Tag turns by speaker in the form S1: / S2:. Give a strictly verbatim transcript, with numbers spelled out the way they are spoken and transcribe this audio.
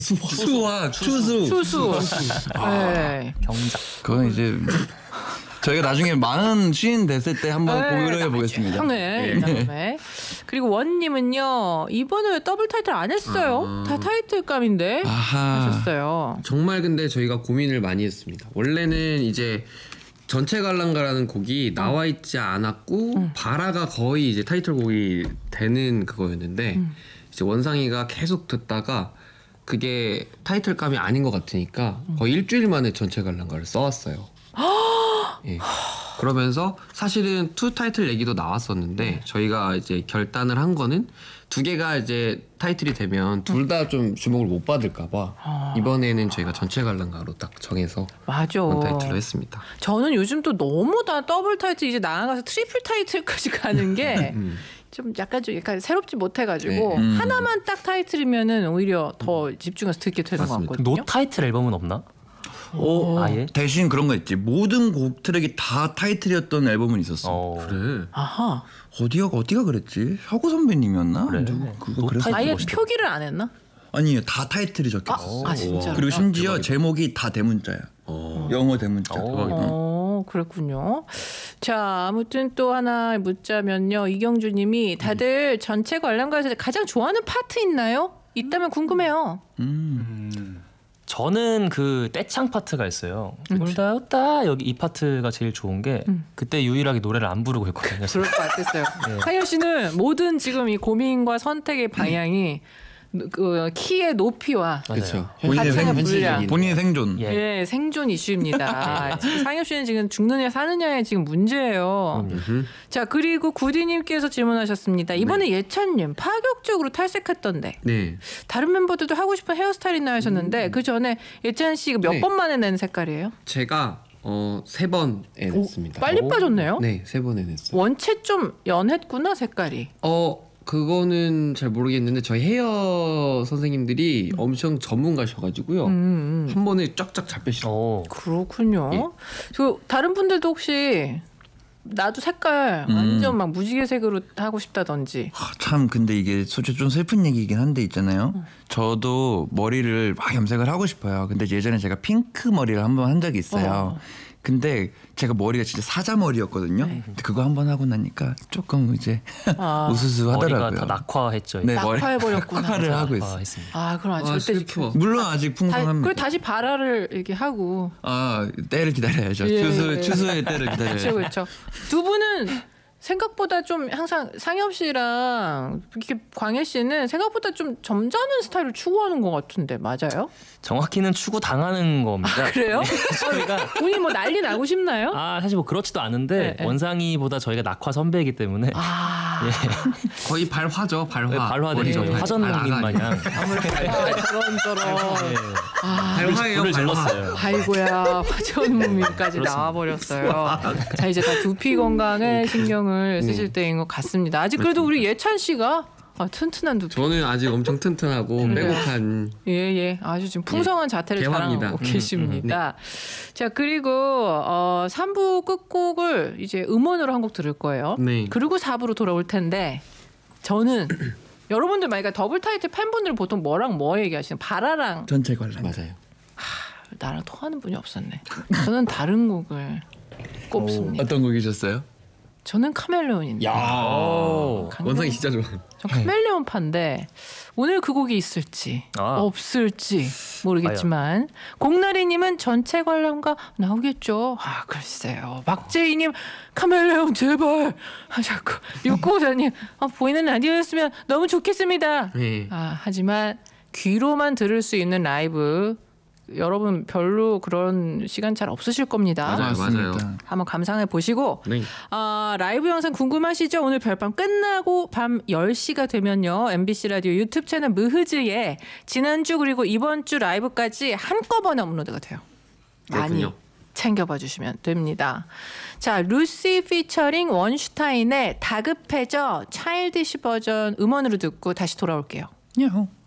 S1: 수와 추수.
S2: 추수. 네.
S3: 경작.
S1: 그건 이제 저희가 나중에 마흔 쉰 됐을 때 한번
S2: 네,
S1: 고민을 해보겠습니다.
S2: 네. 네. 그리고 원님은요 이번에 왜 더블 타이틀 안 했어요?
S4: 아.
S2: 다 타이틀감인데
S1: 아하.
S2: 하셨어요.
S4: 정말 근데 저희가 고민을 많이 했습니다. 원래는 이제 전체 관람가라는 곡이 나와 있지 않았고
S2: 음.
S4: 바라가 거의 이제 타이틀곡이 되는 그거였는데
S2: 음.
S4: 이제 원상이가 계속 듣다가 그게 타이틀감이 아닌 것 같으니까
S2: 음.
S4: 거의 일주일 만에 전체 관람가를 써왔어요. 예. 그러면서 사실은 투 타이틀 얘기도 나왔었는데
S2: 네.
S4: 저희가 이제 결단을 한 거는 두 개가 이제 타이틀이 되면 둘 다 좀 주목을 못 받을까봐
S2: 아.
S4: 이번에는 저희가 전체 관람가로 딱 정해서
S2: 맞아.
S4: 그런 타이틀로 했습니다.
S2: 저는 요즘 또 너무 다 더블 타이틀 이제 나아가서 트리플 타이틀까지 가는 게
S4: 음.
S2: 좀 약간 좀 약간 새롭지 못해가지고
S4: 네.
S1: 음.
S2: 하나만 딱 타이틀이면은 오히려 더 집중해서 듣게 되는 것
S4: 맞습니다.
S2: 같거든요.
S3: 노 타이틀 앨범은 없나?
S1: 어,
S3: 아예?
S1: 대신 그런 거 있지. 모든 곡 트랙이 다 타이틀이었던 앨범은 있었어.
S3: 어.
S4: 그래.
S2: 아하.
S1: 어디가 어디가 그랬지? 혁오 선배님이었나?
S3: 그래.
S1: 누구 그거
S3: 노
S1: 그랬어?
S3: 타이틀
S2: 아예
S3: 멋있다.
S2: 표기를 안 했나?
S1: 아니요, 다 타이틀이 적혀
S2: 아,
S1: 있어.
S2: 아 진짜.
S1: 그리고 심지어
S4: 대박이다.
S1: 제목이 다 대문자야.
S4: 어.
S1: 영어 대문자.
S3: 어.
S4: 대박이다.
S2: 어, 그랬군요. 자, 아무튼 또 하나 묻자면요. 이경주님이 다들 전체 관람가에서 가장 좋아하는 파트 있나요? 있다면 궁금해요.
S1: 음.
S3: 저는 그 떼창 파트가 있어요. 울다 웃다 여기 이 파트가 제일 좋은 게
S2: 음.
S3: 그때 유일하게 노래를 안 부르고 했거든요.
S2: 그럴 것 같았어요.
S3: 네.
S2: 하열 씨는 모든 지금 이 고민과 선택의 방향이 그 키의 높이와
S3: 맞아요.
S4: 그렇죠.
S1: 본인의
S2: 가차가
S1: 생,
S2: 불량.
S1: 본인의 생존.
S3: 예.
S2: 예, 생존 이슈입니다. 지금 상엽 씨는 지금 죽느냐 사느냐의 지금 문제예요.
S3: 그럼요.
S4: 음흠.
S2: 자, 그리고 구디님께서 질문하셨습니다. 이번에 예찬님 파격적으로 탈색했던데
S4: 네.
S2: 다른 멤버들도 하고 싶은 헤어스타일 있나 하셨는데 그 전에 예찬 씨가 몇
S4: 네.
S2: 번 만에 낸 색깔이에요?
S4: 제가 어, 세 번에 냈습니다.
S2: 빨리
S3: 오.
S2: 빠졌네요.
S4: 네, 세 번에 냈어요.
S2: 원체 좀 연했구나 색깔이.
S4: 어, 그거는 잘 모르겠는데 저희 헤어 선생님들이 엄청 전문가셔가지고요.
S2: 음, 음.
S4: 한 번에 쫙쫙 잡히시더라고요.
S3: 어.
S2: 그렇군요.
S4: 예.
S2: 그 다른 분들도 혹시 나도 색깔
S1: 음.
S2: 완전 막 무지개색으로 하고 싶다든지.
S1: 아, 참 근데 이게 솔직히 좀 슬픈 얘기이긴 한데 있잖아요. 저도 머리를 막 염색을 하고 싶어요. 근데 예전에 제가 핑크 머리를 한번 한 적이 있어요.
S2: 어.
S1: 근데 제가 머리가 진짜 사자 머리였거든요.
S2: 네.
S1: 근데 그거 한번 하고 나니까 조금 이제
S2: 아.
S1: 우스스하더라고요.
S3: 머리가 다 낙화했죠.
S1: 네, 머리
S2: 낙화해버렸구나.
S1: 낙화를 하고 있어.
S3: 낙화했습니다.
S2: 아, 그럼
S4: 아,
S2: 절대
S4: 슬퍼.
S1: 물론 아직
S2: 다,
S1: 풍성합니다.
S2: 그걸 다시 발화를 이렇게 하고.
S1: 아 때를 기다려야죠.
S2: 예,
S1: 추수
S2: 예.
S1: 추수의 때를
S2: 그렇죠,
S1: 기다려야죠.
S2: 그렇죠. 두 분은 생각보다 좀 항상 상엽 씨랑 이렇게 광일 씨는 생각보다 좀 점잖은 스타일을 추구하는 것 같은데 맞아요?
S3: 정확히는 추구 당하는 겁니다.
S2: 그래요?
S3: 네, 저희가
S2: 본인 뭐 난리 나고 싶나요?
S3: 아 사실 뭐 그렇지도 않은데
S2: 네, 네.
S3: 원상이보다 저희가 낙화 선배이기 때문에
S2: 아,
S4: 거의 발화죠, 발화.
S3: 네, 발화되죠.
S4: 머리가
S3: 화전농님
S4: 발-
S3: 마냥
S2: 아, 저런 저런.
S3: 네.
S2: 아,
S4: 발화예요,
S3: 불을
S4: 발화.
S3: 질렀어요.
S2: 아이고야 화전무민까지 나와버렸어요. 자 이제 다 두피 건강에 신경을 쓰실 때인 것 같습니다. 아직 그래도 우리 예찬 씨가 아, 튼튼한 두피.
S4: 저는 아직 엄청 튼튼하고
S2: 네.
S4: 빼곡한.
S2: 예예 아주 지금 풍성한 자태를
S4: 개화입니다.
S2: 자랑하고
S4: 음,
S2: 계십니다. 자 그리고 어, 삼 부 끝곡을 이제 음원으로 한 곡 들을 거예요.
S4: 네.
S2: 그리고 사 부로 돌아올 텐데 저는 여러분들 만약에 더블 타이틀 팬분들은 보통 뭐랑 뭐 얘기하시는 바라랑
S1: 전체 관람.
S4: 맞아요.
S2: 나랑 통하는 분이 없었네. 저는 다른 곡을 꼽습니다.
S1: 어떤 곡이셨어요?
S2: 저는 카멜레온입니다.
S3: 오.
S2: 강경-
S4: 원상이 진짜 좋아.
S2: 저 카멜레온 판데 오늘 그 곡이 있을지
S3: 아.
S2: 없을지 모르겠지만 공나리님은 전체 관람가 나오겠죠. 아 글쎄요. 박재희님 카멜레온 제발. 아 자꾸 육구오사님 아, 보이는 라디오였으면 너무 좋겠습니다.
S4: 네.
S2: 아 하지만 귀로만 들을 수 있는 라이브 여러분 별로 그런 시간 잘 없으실 겁니다.
S4: 맞아요, 맞아요.
S2: 한번 감상해 보시고
S4: 네.
S2: 아, 라이브 영상 궁금하시죠? 오늘 별밤 끝나고 밤 열 시가 되면요. 엠비씨 라디오 유튜브 채널 무흐즈에 지난주 그리고 이번 주 라이브까지 한꺼번에 업로드가 돼요. 많이
S4: 그렇군요.
S2: 챙겨봐 주시면 됩니다. 자, 루시 피처링 원슈타인의 다급해져 차일디시 버전 음원으로 듣고 다시 돌아올게요.
S1: 야호.